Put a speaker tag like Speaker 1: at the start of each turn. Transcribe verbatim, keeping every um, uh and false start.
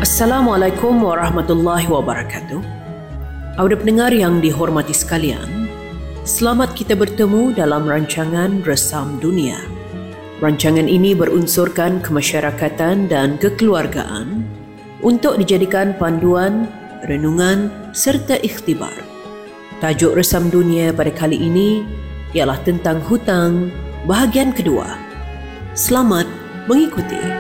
Speaker 1: Assalamualaikum warahmatullahi wabarakatuh. Audio pendengar yang dihormati sekalian, selamat kita bertemu dalam rancangan Resam Dunia. Rancangan ini berunsurkan kemasyarakatan dan kekeluargaan untuk dijadikan panduan, renungan serta ikhtibar. Tajuk Resam Dunia pada kali ini ialah tentang hutang bahagian kedua. Selamat mengikuti.